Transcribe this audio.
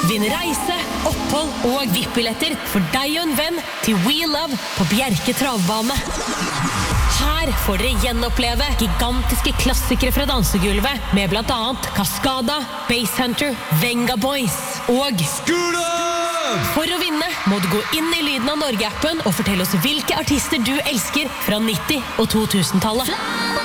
Vinn reise, opphold og VIP-billetter for deg og en venn til We Love på Bjerke travbane. Her får dere gjenoppleve gigantiske klassikere fra dansegulvet med blant annet Cascada, Basshunter, Venga Boys og Skula! For å vinne må du gå inn i Lyden av Norge-appen og fortelle oss hvilke artister du elsker fra 90- og 2000-tallet.